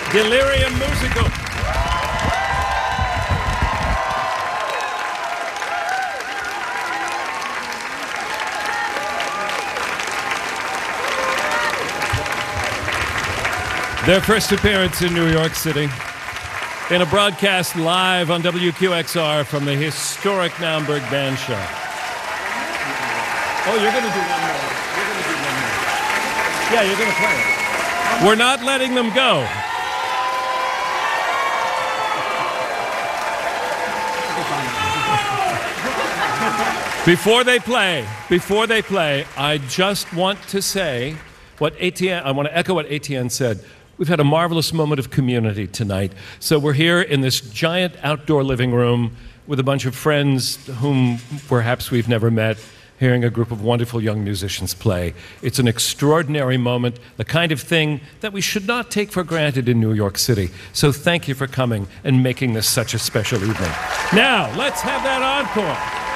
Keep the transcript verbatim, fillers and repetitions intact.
Delirium Musical. Their first appearance in New York City in a broadcast live on W Q X R from the historic Naumburg Band Shell. Oh, you're going to do one more. You're going to do one more. Yeah, you're going to play it. We're not letting them go. Before they play, before they play, I just want to say what Etienne, I want to echo what Etienne said. We've had a marvelous moment of community tonight. So we're here in this giant outdoor living room with a bunch of friends whom perhaps we've never met, hearing a group of wonderful young musicians play. It's an extraordinary moment, the kind of thing that we should not take for granted in New York City. So thank you for coming and making this such a special evening. Now, let's have that encore.